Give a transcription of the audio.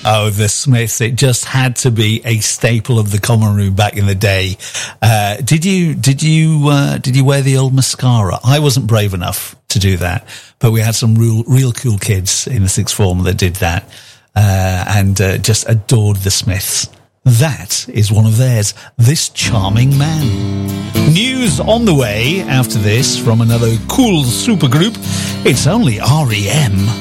Oh, the Smiths. It just had to be a staple of the common room back in the day. Did you wear the old mascara? I wasn't brave enough to do that, but we had some real cool kids in the sixth form that did that, and just adored the Smiths. That is one of theirs, This Charming Man. News on the way after this from another cool supergroup. It's only REM.